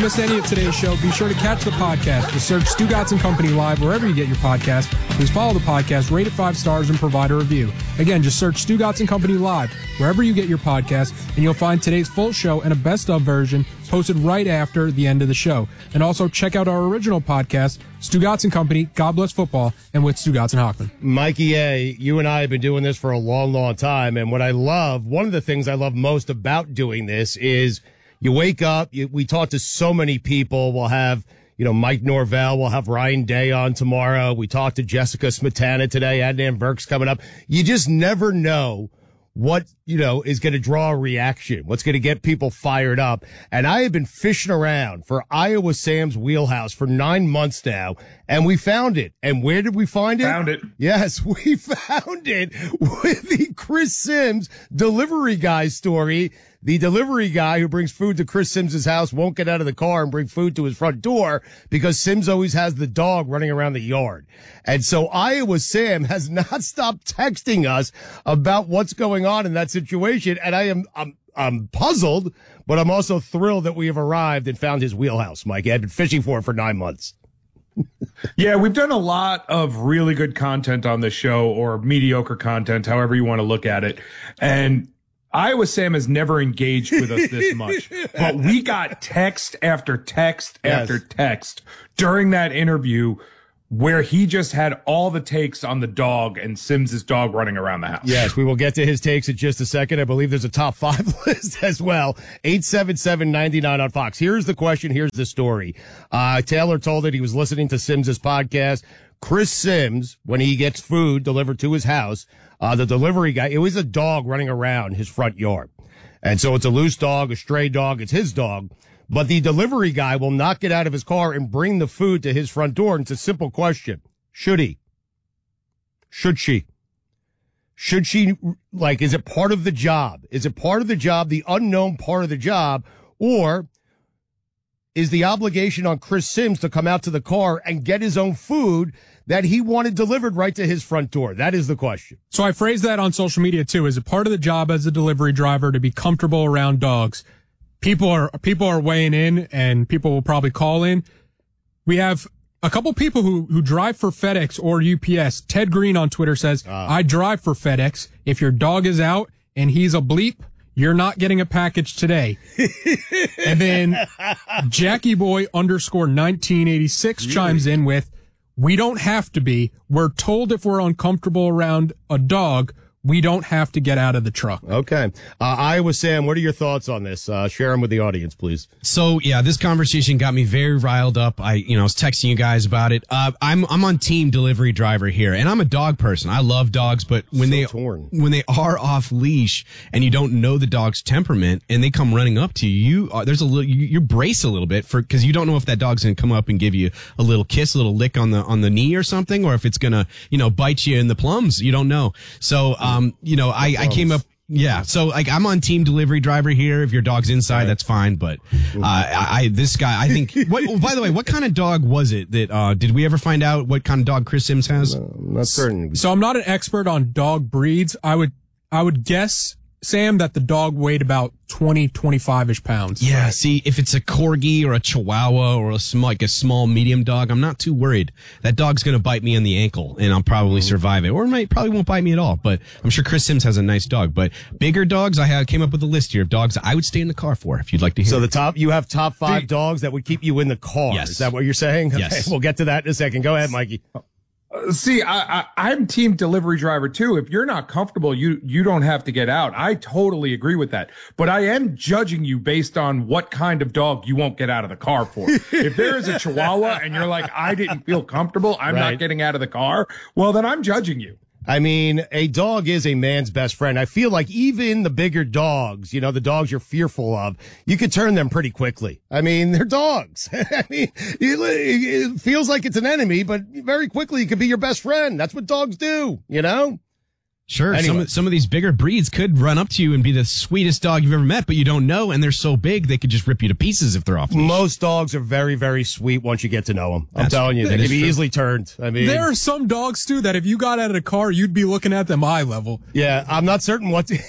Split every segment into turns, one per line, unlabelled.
miss any of today's show, be sure to catch the podcast. Just search Stu Gatz & Company Live wherever you get your podcast. Please follow the podcast, rate it 5 stars, and provide a review. Again, just search Stu Gatz & Company Live wherever you get your podcast, and you'll find today's full show and a best-of version posted right after the end of the show. And also check out our original podcast, Stu Gatz & Company, God Bless Football, and with Stu Gatz and Hochman.
Mikey A., you and I have been doing this for a long, long time, and one of the things I love most about doing this is you wake up, we talk to so many people. We'll have, Mike Norvell. We'll have Ryan Day on tomorrow. We talked to Jessica Smetana today. Adnan Burke's coming up. You just never know what, is going to draw a reaction, what's going to get people fired up. And I have been fishing around for Iowa Sam's Wheelhouse for 9 months now, and we found it. And where did we find it?
Found it.
Yes, we found it with the Chris Sims delivery guy story. The delivery guy who brings food to Chris Sims' house won't get out of the car and bring food to his front door because Sims always has the dog running around the yard. And so Iowa Sam has not stopped texting us about what's going on in that situation. And I'm puzzled, but I'm also thrilled that we have arrived and found his wheelhouse, Mike. I've been fishing for it for 9 months.
Yeah, we've done a lot of really good content on this show, or mediocre content, however you want to look at it. And Iowa Sam has never engaged with us this much, but we got text after text after text during that interview where he just had all the takes on the dog and Sims's dog running around the house.
Yes, we will get to his takes in just a second. I believe there's a top 5 list as well. 877-99 on Fox. Here's the question. Here's the story. Taylor told it. He was listening to Sims's podcast. Chris Sims, when he gets food delivered to his house, the delivery guy, it was a dog running around his front yard. And so it's a loose dog, a stray dog, it's his dog. But the delivery guy will not get out of his car and bring the food to his front door. And it's a simple question. Should he? Should she? Should she, is it part of the job? Is it part of the job, the unknown part of the job? Or is the obligation on Chris Sims to come out to the car and get his own food that he wanted delivered right to his front door? That is the question.
So I phrased that on social media too. Is it part of the job as a delivery driver to be comfortable around dogs? People are weighing in, and people will probably call in. We have a couple people who drive for FedEx or UPS. Ted Green on Twitter says, I drive for FedEx. If your dog is out and he's a bleep, you're not getting a package today. And then Jackie Boy _1986 chimes in with, we don't have to be. We're told if we're uncomfortable around a dog, we don't have to get out of the truck.
Okay. Iowa Sam, what are your thoughts on this? Share them with the audience, please.
So, yeah, this conversation got me very riled up. I was texting you guys about it. I'm on team delivery driver here, and I'm a dog person. I love dogs, but when they are off leash and you don't know the dog's temperament and they come running up to you, you brace a little bit because you don't know if that dog's going to come up and give you a little kiss, a little lick on the knee or something, or if it's going to, bite you in the plums. You don't know. So, I came up. Yeah. So I'm on team delivery driver here. If your dog's inside, that's fine. But, this guy, I think, by the way, what kind of dog was it that, did we ever find out what kind of dog Chris Sims has?
No, I'm not certain.
So I'm not an expert on dog breeds. I would guess, Sam, that the dog weighed about 25-ish pounds.
Yeah. Right. See, if it's a corgi or a chihuahua or a small medium dog, I'm not too worried. That dog's going to bite me in the ankle and I'll probably survive it, or probably won't bite me at all. But I'm sure Chris Sims has a nice dog. But bigger dogs, came up with a list here of dogs I would stay in the car for, if you'd like to hear.
So you have top 5 dogs that would keep you in the car.
Yes.
Is that what you're saying?
Yes.
Okay, we'll get to that in a second. Go ahead, Mikey.
See, I'm team delivery driver too. If you're not comfortable, you don't have to get out. I totally agree with that. But I am judging you based on what kind of dog you won't get out of the car for. If there is a Chihuahua and you're like, I didn't feel comfortable, I'm not getting out of the car, well, then I'm judging you.
I mean, a dog is a man's best friend. I feel like even the bigger dogs, the dogs you're fearful of, you could turn them pretty quickly. I mean, they're dogs. I mean, it feels like it's an enemy, but very quickly it could be your best friend. That's what dogs do,
Sure.
Anyway.
Some of these bigger breeds could run up to you and be the sweetest dog you've ever met, but you don't know, and they're so big they could just rip you to pieces if they're off leash.
Most dogs are very, very sweet once you get to know them. I'm
That's
telling you,
true.
they
That
can
is
be
true.
easily turned. I mean,
There are some dogs, Stu, that if you got out of the car, you'd be looking at them eye level.
yeah, I'm not certain what the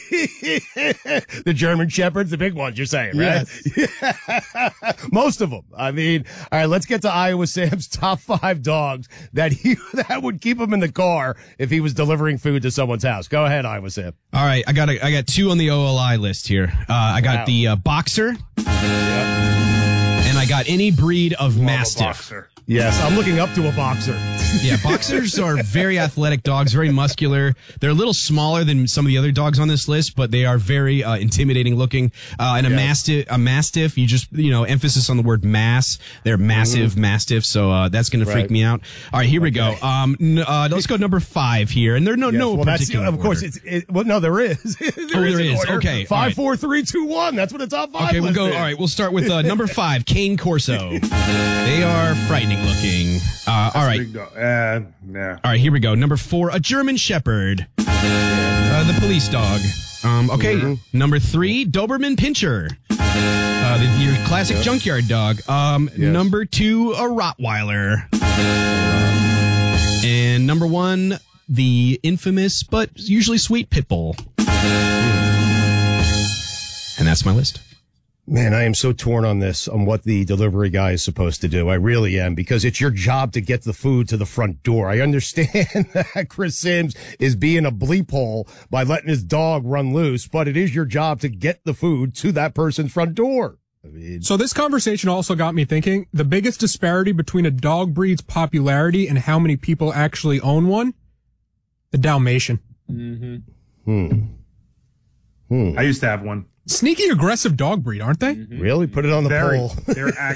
German Shepherds, the big ones, you're saying, right?
Yes.
Most of them. I mean, all right, let's get to Iowa Sam's top 5 dogs that would keep him in the car if he was delivering food to someone's house. Go ahead, Iowa Sam.
All right, I got 2 on the OLI list here. I got
Wow.
the boxer, and I got any breed of mastiff.
Boxer.
Yes, I'm looking up to a boxer.
Yeah, boxers are very athletic dogs, very muscular. They're a little smaller than some of the other dogs on this list, but they are very intimidating looking. And a mastiff, you just, emphasis on the word mass. They're massive mastiffs, so that's going to freak me out. All right, here we go. Let's go number 5 here, and there are no
well, that's
particular
of course.
order.
Well, no, there is. there
there
an
is.
order.
Okay,
5,
all right.
4, 3, 2, 1. That's what the top 5.
Okay, we'll
list
go.
is.
All right, we'll start with number 5, Cane Corso. They are frightening looking. All right.
Big dog. Yeah.
All right, here we go. Number 4, a German Shepherd. The police dog. Okay. Number 3, Doberman Pinscher. Your classic junkyard dog. Number 2, a Rottweiler. And number 1, the infamous but usually sweet pit bull. And that's my list.
Man, I am so torn on this, on what the delivery guy is supposed to do. I really am, because it's your job to get the food to the front door. I understand that Chris Sims is being a bleep hole by letting his dog run loose, but it is your job to get the food to that person's front door. I mean,
So this conversation also got me thinking, the biggest disparity between a dog breed's popularity and how many people actually own one? The Dalmatian.
I used to have one.
Sneaky aggressive dog breed, aren't they?
really? Put it on the
Very.
poll.
They're